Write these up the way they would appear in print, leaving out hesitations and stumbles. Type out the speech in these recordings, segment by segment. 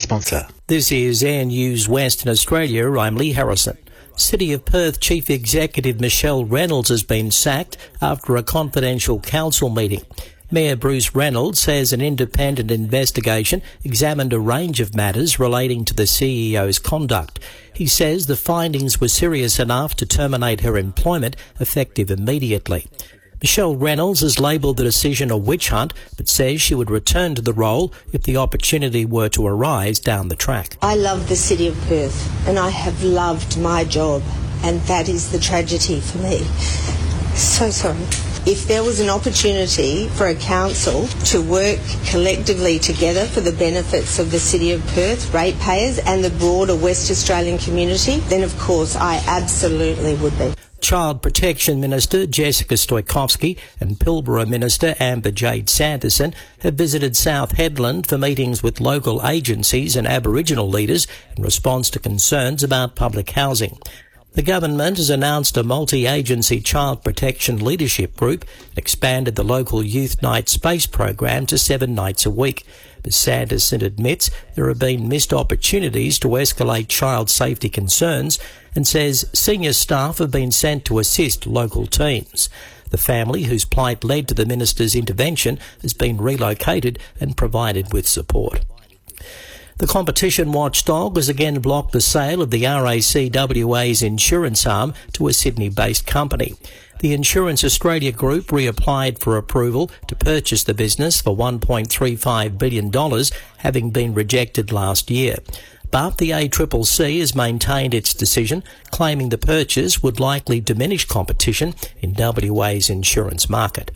sponsor. This is Air News Western Australia. I'm Lee Harrison. City of Perth Chief Executive Michelle Reynolds has been sacked after a confidential council meeting. Mayor Bruce Reynolds says an independent investigation examined a range of matters relating to the CEO's conduct. He says the findings were serious enough to terminate her employment effective immediately. Michelle Reynolds has labelled the decision a witch hunt, but says she would return to the role if the opportunity were to arise down the track. I love the City of Perth and I have loved my job, and that is the tragedy for me. So sorry. If there was an opportunity for a council to work collectively together for the benefits of the City of Perth, ratepayers and the broader West Australian community, then of course I absolutely would be. Child Protection Minister Jessica Stoikovsky and Pilbara Minister Amber Jade Sanderson have visited South Hedland for meetings with local agencies and Aboriginal leaders in response to concerns about public housing. The government has announced a multi-agency child protection leadership group and expanded the local Youth Night Space program to 7 nights a week. But Sanderson admits there have been missed opportunities to escalate child safety concerns and says senior staff have been sent to assist local teams. The family whose plight led to the minister's intervention has been relocated and provided with support. The competition watchdog has again blocked the sale of the RACWA's insurance arm to a Sydney-based company. The Insurance Australia Group reapplied for approval to purchase the business for $1.35 billion, having been rejected last year. But the ACCC has maintained its decision, claiming the purchase would likely diminish competition in WA's insurance market.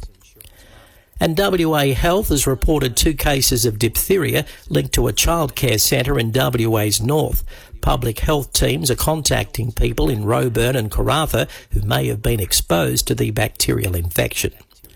And WA Health has reported 2 cases of diphtheria linked to a childcare centre in WA's north. Public health teams are contacting people in Roebourne and Karratha who may have been exposed to the bacterial infection.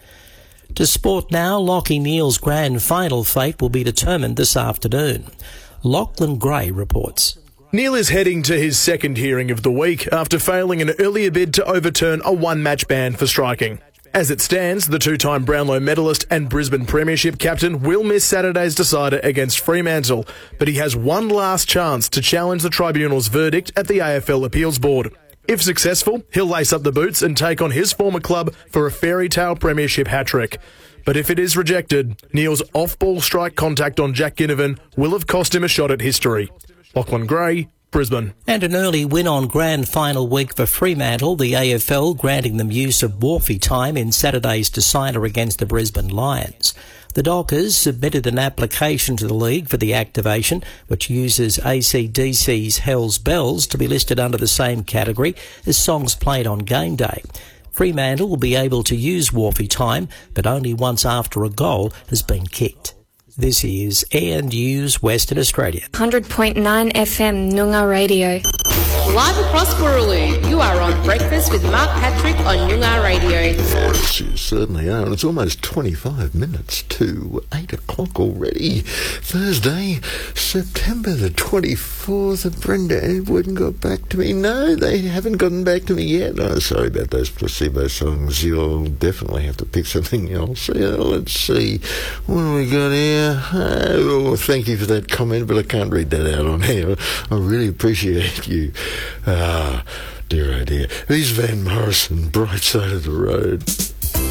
To sport now, Lachie Neale's grand final fate will be determined this afternoon. Lachlan Gray reports. Neale is heading to his second hearing of the week after failing an earlier bid to overturn a one-match ban for striking. As it stands, the 2-time Brownlow medalist and Brisbane Premiership captain will miss Saturday's decider against Fremantle, but he has one last chance to challenge the tribunal's verdict at the AFL Appeals Board. If successful, he'll lace up the boots and take on his former club for a fairy tale premiership hat-trick. But if it is rejected, Neale's off-ball strike contact on Jack Ginnivan will have cost him a shot at history. Lachlan Gray, Brisbane. And an early win on grand final week for Fremantle, the AFL granting them use of Wharfie time in Saturday's decider against the Brisbane Lions. The Dockers submitted an application to the league for the activation, which uses AC/DC's Hell's Bells to be listed under the same category as songs played on game day. Fremantle will be able to use Wharfie time, but only once after a goal has been kicked. This is Air News Western Australia. 100.9 FM Noongar Radio. Live across Boorloo, you are on Breakfast with Mark Patrick on Noongar Radio. Yes, you certainly are. And it's almost 25 minutes to 8 o'clock already. Thursday, September the 24th. Brenda Edward got back to me. No, they haven't gotten back to me yet. Oh, sorry about those placebo songs. You'll definitely have to pick something else. Yeah, let's see. What have we got here? Oh, thank you for that comment, but I can't read that out on air. I really appreciate you. Ah, dear oh dear. Here's Van Morrison, Bright Side of the Road.